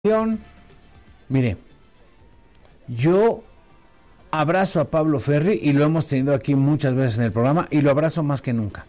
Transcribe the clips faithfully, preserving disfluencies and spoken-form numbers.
Mire, yo abrazo a Pablo Ferri y lo hemos tenido aquí muchas veces en el programa y lo abrazo más que nunca.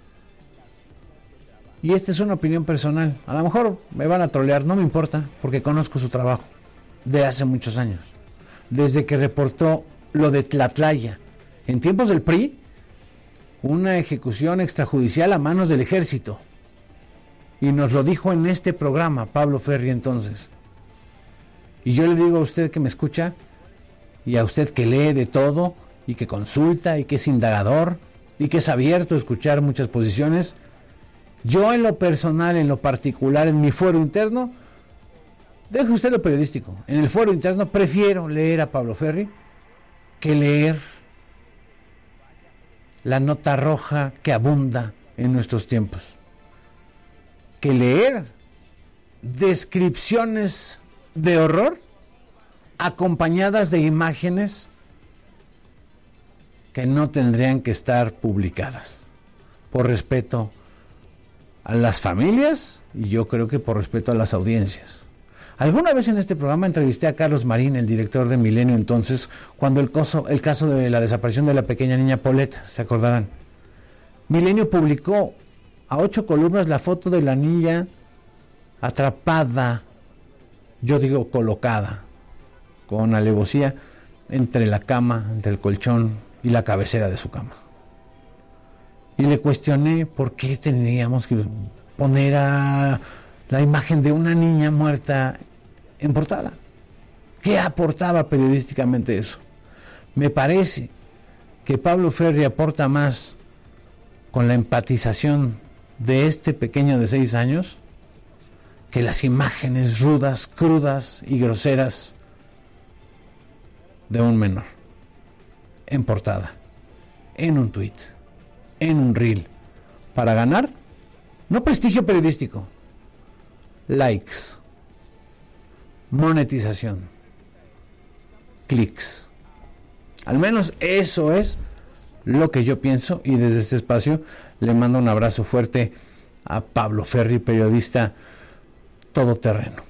Y esta es una opinión personal. A lo mejor me van a trolear, no me importa, porque conozco su trabajo de hace muchos años. Desde que reportó lo de Tlatlaya, en tiempos del P R I, una ejecución extrajudicial a manos del ejército. Y nos lo dijo en este programa Pablo Ferri entonces. Y yo le digo a usted que me escucha, y a usted que lee de todo, y que consulta, y que es indagador, y que es abierto a escuchar muchas posiciones, yo en lo personal, en lo particular, en mi fuero interno, deje usted lo periodístico, en el fuero interno prefiero leer a Pablo Ferri que leer la nota roja que abunda en nuestros tiempos, que leer descripciones de horror acompañadas de imágenes que no tendrían que estar publicadas, por respeto a las familias y yo creo que por respeto a las audiencias. Alguna vez en este programa entrevisté a Carlos Marín, el director de Milenio entonces, cuando el caso, el caso de la desaparición de la pequeña niña Paulette, se acordarán. Milenio publicó a ocho columnas la foto de la niña atrapada, yo digo colocada, con alevosía, entre la cama, entre el colchón y la cabecera de su cama. Y le cuestioné por qué teníamos que poner a la imagen de una niña muerta en portada. ¿Qué aportaba periodísticamente eso? Me parece que Pablo Ferri aporta más con la empatización de este pequeño de seis años que las imágenes rudas, crudas y groseras de un menor en portada, en un tuit, en un reel, para ganar no prestigio periodístico, likes, monetización, clics. Al menos eso es lo que yo pienso, y desde este espacio le mando un abrazo fuerte a Pablo Ferri, periodista todoterreno.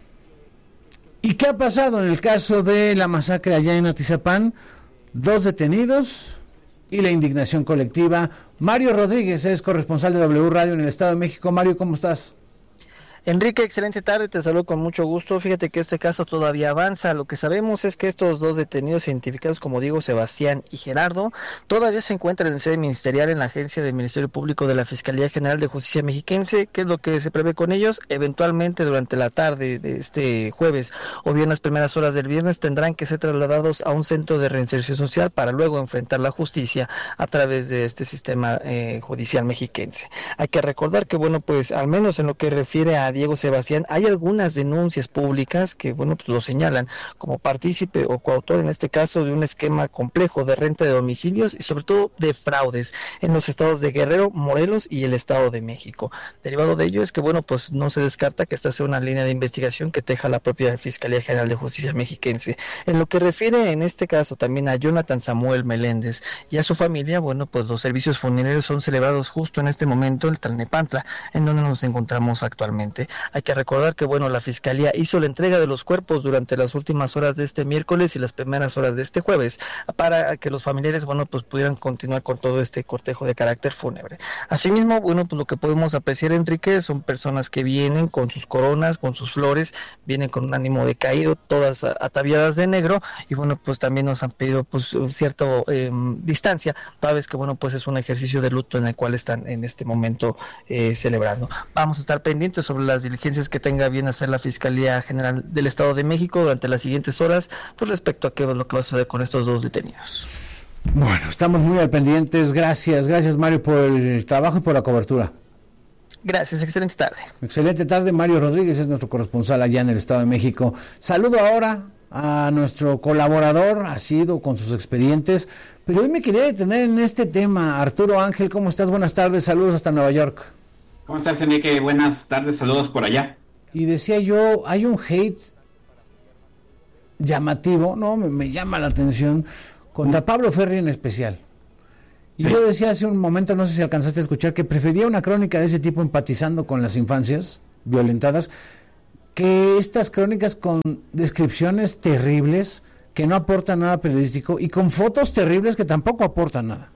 ¿Y qué ha pasado en el caso de la masacre allá en Atizapán? Dos detenidos y la indignación colectiva. Mario Rodríguez es corresponsal de W Radio en el Estado de México. Mario, ¿cómo estás? Enrique, excelente tarde, te saludo con mucho gusto. Fíjate que este caso todavía avanza. Lo que sabemos es que estos dos detenidos identificados como Diego Sebastián y Gerardo todavía se encuentran en sede ministerial en la agencia del Ministerio Público de la Fiscalía General de Justicia Mexiquense. ¿Qué es lo que se prevé con ellos? Eventualmente durante la tarde de este jueves o bien las primeras horas del viernes tendrán que ser trasladados a un centro de reinserción social para luego enfrentar la justicia a través de este sistema eh, judicial mexiquense. Hay que recordar que, bueno, pues al menos en lo que refiere a Diego Sebastián, hay algunas denuncias públicas que, bueno, pues lo señalan como partícipe o coautor en este caso de un esquema complejo de renta de domicilios y sobre todo de fraudes en los estados de Guerrero, Morelos y el Estado de México. Derivado de ello es que, bueno, pues no se descarta que esta sea una línea de investigación que teja la propia Fiscalía General de Justicia Mexiquense. En lo que refiere en este caso también a Jonathan Samuel Meléndez y a su familia, bueno, pues los servicios funerarios son celebrados justo en este momento en Tlalnepantla, en donde nos encontramos actualmente. Hay que recordar que, bueno, la Fiscalía hizo la entrega de los cuerpos durante las últimas horas de este miércoles y las primeras horas de este jueves para que los familiares, bueno, pues pudieran continuar con todo este cortejo de carácter fúnebre. Asimismo, bueno, pues lo que podemos apreciar, Enrique, son personas que vienen con sus coronas, con sus flores, vienen con un ánimo decaído, todas ataviadas de negro, y bueno, pues también nos han pedido pues cierta eh, distancia, toda vez que, bueno, pues es un ejercicio de luto en el cual están en este momento eh, celebrando. Vamos a estar pendientes sobre las diligencias que tenga bien hacer la Fiscalía General del Estado de México durante las siguientes horas, pues respecto a qué es lo que va a suceder con estos dos detenidos. Bueno, estamos muy al pendientes. Gracias, gracias Mario por el trabajo y por la cobertura. Gracias, excelente tarde. Excelente tarde, Mario Rodríguez es nuestro corresponsal allá en el Estado de México. Saludo ahora a nuestro colaborador, ha sido con sus expedientes, pero hoy me quería detener en este tema. Arturo Ángel, ¿cómo estás? Buenas tardes, saludos hasta Nueva York. ¿Cómo estás, Enrique? Buenas tardes, saludos por allá. Y decía yo, hay un hate llamativo, no, me, me llama la atención, contra Pablo Ferri en especial. Y sí. Yo decía hace un momento, no sé si alcanzaste a escuchar, que prefería una crónica de ese tipo empatizando con las infancias violentadas que estas crónicas con descripciones terribles que no aportan nada periodístico y con fotos terribles que tampoco aportan nada.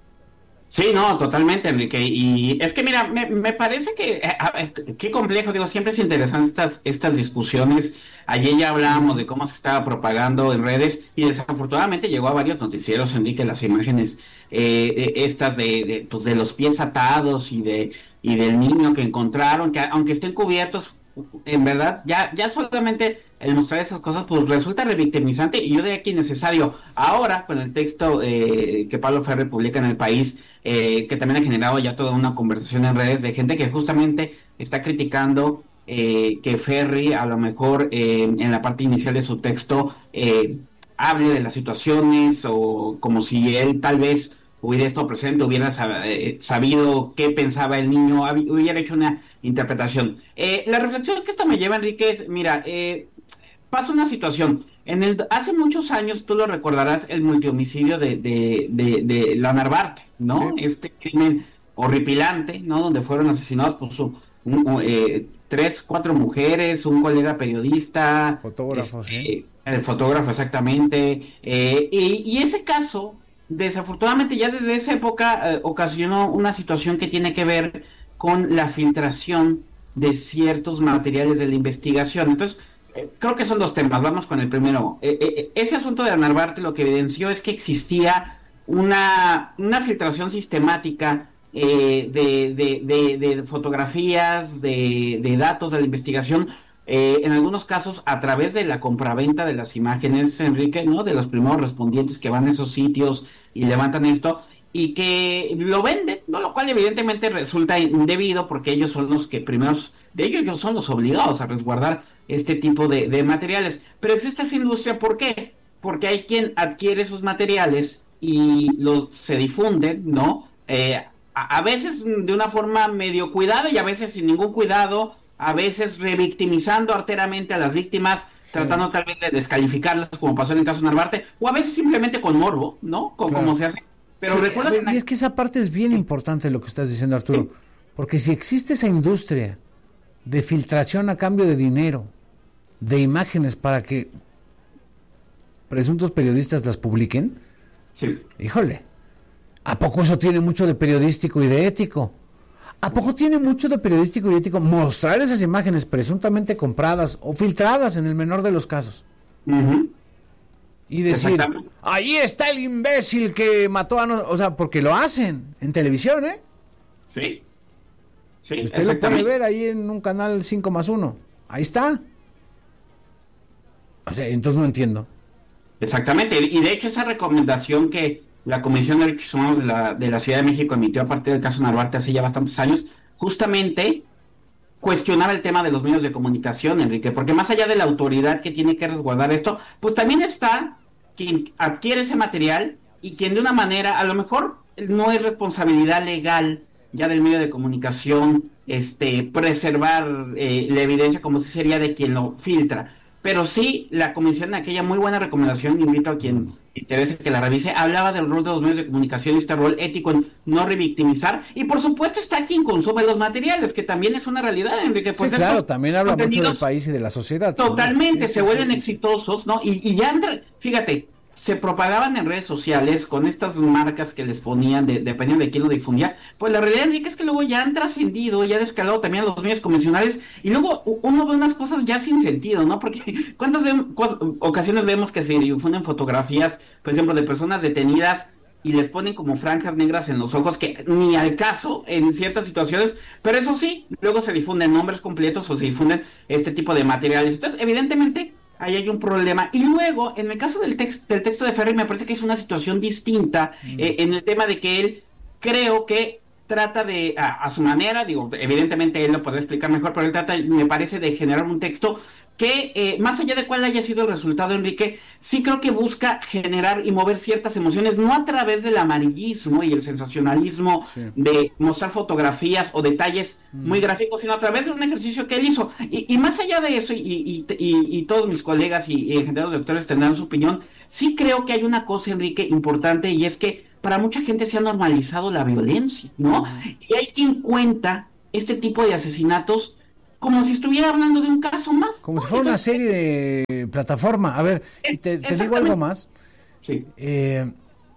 Sí, no, totalmente, Enrique. Y es que mira, me, me parece que, a ver, qué complejo, digo, siempre es interesante estas, estas discusiones. Ayer ya hablábamos de cómo se estaba propagando en redes y desafortunadamente llegó a varios noticieros, Enrique, las imágenes eh, estas de, de, pues, de los pies atados y de y del niño que encontraron, que aunque estén cubiertos, en verdad, ya, ya solamente el mostrar esas cosas pues resulta revictimizante y yo diría que innecesario. Ahora, con el texto eh, que Pablo Ferri publica en El País, eh, que también ha generado ya toda una conversación en redes de gente que justamente está criticando eh, que Ferri a lo mejor eh, en la parte inicial de su texto eh, hable de las situaciones o como si él tal vez hubiera estado presente, hubiera sabido qué pensaba el niño, hubiera hecho una interpretación. Eh, la reflexión que esto me lleva, Enrique, es, mira, eh, pasa una situación. En el hace muchos años, tú lo recordarás, el multihomicidio de, de, de, de la Narvarte, ¿no? Sí. Este crimen horripilante, ¿no? Donde fueron asesinados por su, un, eh, tres, cuatro mujeres, un colega periodista. Fotógrafo, este, sí. El fotógrafo, exactamente. Eh, y, y ese caso, desafortunadamente, ya desde esa época eh, ocasionó una situación que tiene que ver con la filtración de ciertos materiales de la investigación. Entonces, eh, creo que son dos temas. Vamos con el primero. Eh, eh, ese asunto de Narvarte lo que evidenció es que existía una, una filtración sistemática eh, de, de, de, de fotografías, de, de datos de la investigación, eh, en algunos casos a través de la compraventa de las imágenes, Enrique, ¿no? De los primeros respondientes que van a esos sitios y levantan esto, y que lo venden, ¿no? Lo cual evidentemente resulta indebido porque ellos son los que primeros, de ellos, ellos son los obligados a resguardar este tipo de, de materiales. Pero existe esa industria, ¿por qué? Porque hay quien adquiere esos materiales y los se difunden, ¿no? Eh, a, a veces de una forma medio cuidada y a veces sin ningún cuidado, a veces revictimizando arteramente a las víctimas, tratando tal vez de descalificarlas, como pasó en el caso de Narvarte, o a veces simplemente con morbo, ¿no? Como, claro. como se hace. Pero sí, recuerda que... Y es que esa parte es bien importante lo que estás diciendo, Arturo, sí. Porque si existe esa industria de filtración a cambio de dinero, de imágenes para que presuntos periodistas las publiquen, sí. Híjole, ¿a poco eso tiene mucho de periodístico y de ético? ¿A poco tiene mucho de periodístico y ético mostrar esas imágenes presuntamente compradas o filtradas en el menor de los casos? Uh-huh. Y decir, ahí está el imbécil que mató a... No... O sea, porque lo hacen en televisión, ¿eh? Sí. Sí, usted lo puede ver ahí en un canal cinco más uno. Ahí está. O sea, entonces no entiendo. Exactamente. Y de hecho esa recomendación que la Comisión de Derechos Humanos de la, de la Ciudad de México emitió a partir del caso Narvarte hace ya bastantes años, justamente cuestionaba el tema de los medios de comunicación, Enrique, porque más allá de la autoridad que tiene que resguardar esto, pues también está quien adquiere ese material y quien de una manera, a lo mejor no es responsabilidad legal ya del medio de comunicación, este, preservar eh, la evidencia como si sería de quien lo filtra, pero sí la comisión, aquella muy buena recomendación, invito a quien interese que la revise, hablaba del rol de los medios de comunicación y este rol ético en no revictimizar, y por supuesto está quien consume los materiales, que también es una realidad, Enrique. Pues sí, claro, también habla mucho del país y de la sociedad. Totalmente, sí, se sí, vuelven sí. exitosos, ¿no? Y, y ya, entre, fíjate, se propagaban en redes sociales con estas marcas que les ponían, de, dependiendo de quién lo difundía, pues la realidad, Enrique, es que luego ya han trascendido, ya han escalado también a los medios convencionales, y luego uno ve unas cosas ya sin sentido, ¿no? Porque ¿cuántas ve, ocasiones vemos que se difunden fotografías, por ejemplo, de personas detenidas y les ponen como franjas negras en los ojos, que ni al caso en ciertas situaciones, pero eso sí, luego se difunden nombres completos o se difunden este tipo de materiales. Entonces, evidentemente, ahí hay un problema. Y luego, en el caso del, text, del texto de Ferri, me parece que es una situación distinta, mm. eh, en el tema de que él, creo que trata de, a, a su manera, digo, evidentemente él lo podrá explicar mejor, pero él trata, me parece, de generar un texto que, eh, más allá de cuál haya sido el resultado, Enrique, sí creo que busca generar y mover ciertas emociones, no a través del amarillismo y el sensacionalismo sí. de mostrar fotografías o detalles mm. muy gráficos, sino a través de un ejercicio que él hizo. Y, y más allá de eso, y, y, y, y todos mis colegas y, y en general los doctores tendrán su opinión, sí creo que hay una cosa, Enrique, importante, y es que para mucha gente se ha normalizado la violencia, ¿no? Mm. Y hay quien cuenta este tipo de asesinatos como si estuviera hablando de un caso más. Como si fuera una serie de plataforma. A ver, y te, te digo algo más. Sí. Eh,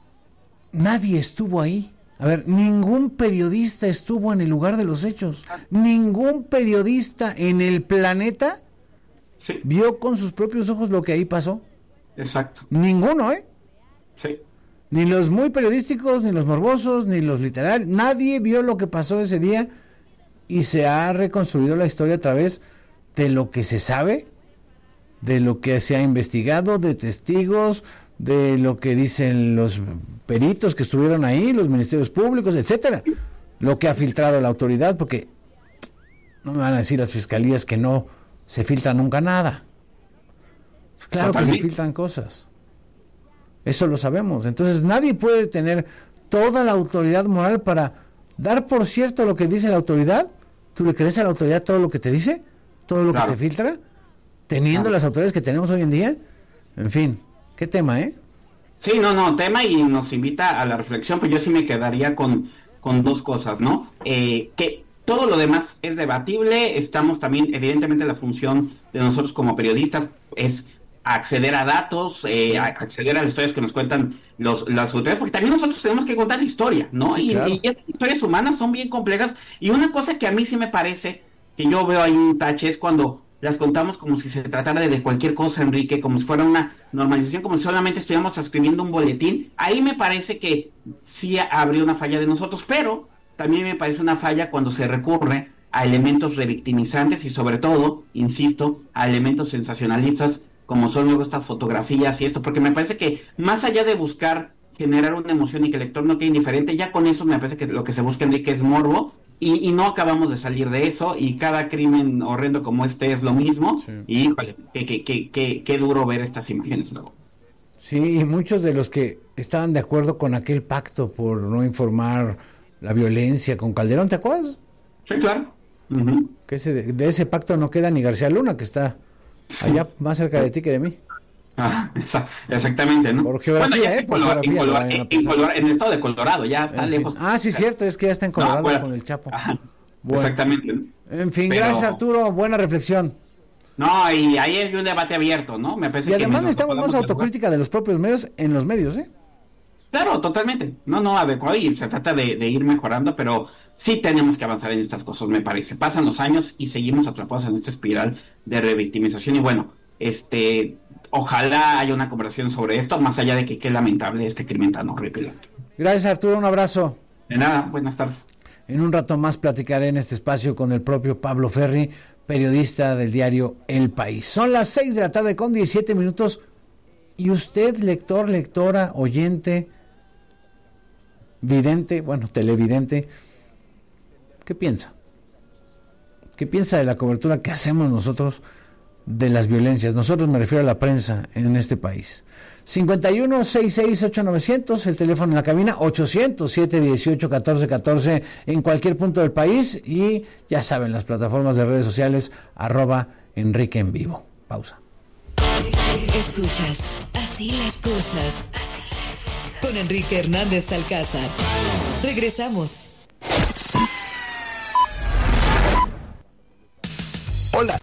nadie estuvo ahí. A ver, ningún periodista estuvo en el lugar de los hechos. Ningún periodista en el planeta sí. vio con sus propios ojos lo que ahí pasó. Exacto. Ninguno, ¿eh? Sí. Ni los muy periodísticos, ni los morbosos, ni los literarios. Nadie vio lo que pasó ese día y se ha reconstruido la historia a través de lo que se sabe, de lo que se ha investigado, de testigos, de lo que dicen los peritos que estuvieron ahí, los ministerios públicos, etcétera. Lo que ha filtrado la autoridad, porque no me van a decir las fiscalías que no se filtra nunca nada. Claro que se filtran cosas. Eso lo sabemos. Entonces nadie puede tener toda la autoridad moral para dar por cierto lo que dice la autoridad. ¿Tú le crees a la autoridad todo lo que te dice? ¿Todo lo claro. que te filtra? Teniendo claro. las autoridades que tenemos hoy en día. En fin, qué tema, ¿eh? Sí, no, no, tema y nos invita a la reflexión, pues yo sí me quedaría con, con dos cosas, ¿no? Eh, que todo lo demás es debatible, estamos también, evidentemente la función de nosotros como periodistas es acceder a datos, eh, a acceder a las historias que nos cuentan los, las autoridades, porque también nosotros tenemos que contar la historia, ¿no? Sí, y, claro. y las historias humanas son bien complejas, y una cosa que a mí sí me parece, que yo veo ahí un tache, es cuando las contamos como si se tratara de, de cualquier cosa, Enrique, como si fuera una normalización, como si solamente estuviéramos escribiendo un boletín. Ahí me parece que sí habría una falla de nosotros, pero también me parece una falla cuando se recurre a elementos revictimizantes y sobre todo, insisto, a elementos sensacionalistas, como son luego estas fotografías y esto, porque me parece que más allá de buscar generar una emoción y que el lector no quede indiferente, ya con eso me parece que lo que se busca, Enrique, es morbo, y, y no acabamos de salir de eso, y cada crimen horrendo como este es lo mismo, sí. y híjole, qué que, que, que, que duro ver estas imágenes luego. Sí, y muchos de los que estaban de acuerdo con aquel pacto por no informar la violencia con Calderón, ¿te acuerdas? Sí, claro. Uh-huh. Que ese, de ese pacto no queda ni García Luna, que está allá sí. más cerca de ti que de mí. Ah, esa, exactamente, ¿no? Por geografía, bueno, ¿eh? En, por Colorado, geografía, en, Colorado, en, Colorado, en el estado de Colorado, ya está en lejos. Fin. Ah, sí, cierto, es que ya está en Colorado no, bueno, con el Chapo. Bueno, exactamente. En fin, Pero, gracias Arturo, buena reflexión. No, y ahí hay un debate abierto, ¿no? Me parece y además que necesitamos más autocrítica de los propios medios en los medios, ¿eh? Claro, totalmente. No, no, adecuado, y se trata de, de ir mejorando, pero sí tenemos que avanzar en estas cosas, me parece. Pasan los años y seguimos atrapados en esta espiral de revictimización y bueno, este, ojalá haya una conversación sobre esto, más allá de que qué lamentable este crimen tan horrible. Gracias Arturo, un abrazo. De nada, buenas tardes. En un rato más platicaré en este espacio con el propio Pablo Ferri, periodista del diario El País. Son las seis de la tarde con diecisiete minutos y usted, lector, lectora, oyente, vidente, bueno, televidente, ¿qué piensa? ¿Qué piensa de la cobertura que hacemos nosotros de las violencias? Nosotros, me refiero a la prensa en este país. cincuenta y uno, sesenta y seis, ocho mil novecientos, el teléfono en la cabina, ochocientos, siete dieciocho, catorce catorce en cualquier punto del país, y ya saben, las plataformas de redes sociales, arroba Enrique en Vivo. Pausa. Escuchas Así las cosas, así las cosas, con Enrique Hernández Alcázar. Regresamos. Hola.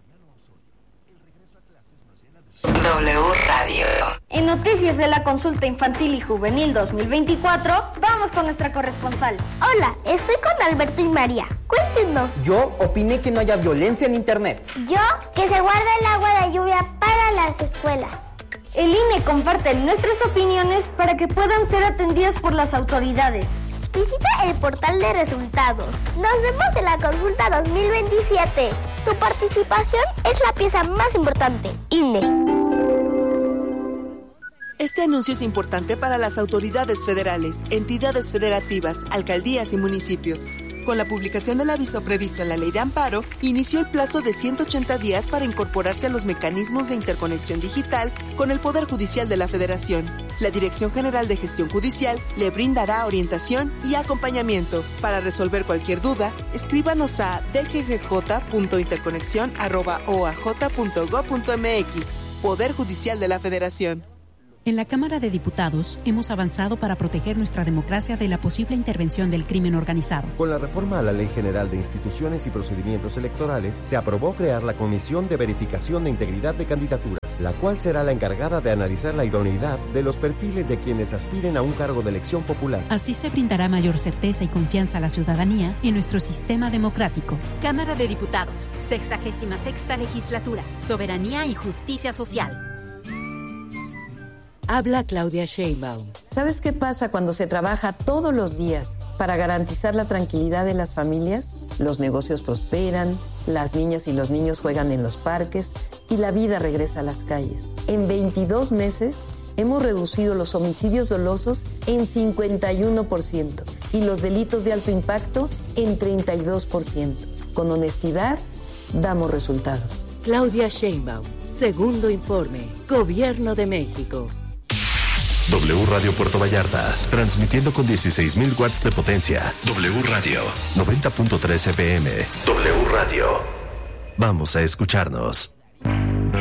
W Radio. En Noticias de la Consulta Infantil y Juvenil dos mil veinticuatro, vamos con nuestra corresponsal. Hola, estoy con Alberto y María. Cuéntenos. Yo opiné que no haya violencia en internet. Yo, que se guarde el agua de lluvia para las escuelas. El I N E comparte nuestras opiniones para que puedan ser atendidas por las autoridades. Visita el portal de resultados. Nos vemos en la consulta dos mil veintisiete. Tu participación es la pieza más importante. I N E. Este anuncio es importante para las autoridades federales, entidades federativas, alcaldías y municipios. Con la publicación del aviso previsto en la Ley de Amparo, inició el plazo de ciento ochenta días para incorporarse a los mecanismos de interconexión digital con el Poder Judicial de la Federación. La Dirección General de Gestión Judicial le brindará orientación y acompañamiento. Para resolver cualquier duda, escríbanos a d g g j punto interconexión arroba o a j punto gob punto m x. Poder Judicial de la Federación. En la Cámara de Diputados hemos avanzado para proteger nuestra democracia de la posible intervención del crimen organizado. Con la reforma a la Ley General de Instituciones y Procedimientos Electorales, se aprobó crear la Comisión de Verificación de Integridad de Candidaturas, la cual será la encargada de analizar la idoneidad de los perfiles de quienes aspiren a un cargo de elección popular. Así se brindará mayor certeza y confianza a la ciudadanía en nuestro sistema democrático. Cámara de Diputados, sexagésima sexta legislatura, soberanía y justicia social. Habla Claudia Sheinbaum. ¿Sabes qué pasa cuando se trabaja todos los días para garantizar la tranquilidad de las familias? Los negocios prosperan, las niñas y los niños juegan en los parques y la vida regresa a las calles. En veintidós meses hemos reducido los homicidios dolosos en cincuenta y uno por ciento y los delitos de alto impacto en treinta y dos por ciento. Con honestidad, damos resultados. Claudia Sheinbaum, segundo informe, Gobierno de México. W Radio Puerto Vallarta, transmitiendo con dieciséis mil watts de potencia. W Radio, noventa punto tres F M. W Radio. Vamos a escucharnos.